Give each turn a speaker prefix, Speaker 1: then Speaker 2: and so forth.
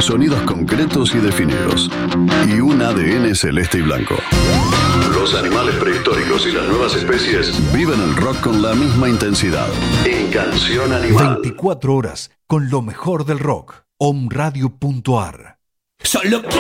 Speaker 1: sonidos concretos y definidos, y un ADN celeste y blanco. Los animales prehistóricos y las nuevas especies viven el rock con la misma intensidad. En Canción Animal.
Speaker 2: 24 horas con lo mejor del rock. Omradio.ar.
Speaker 3: Solo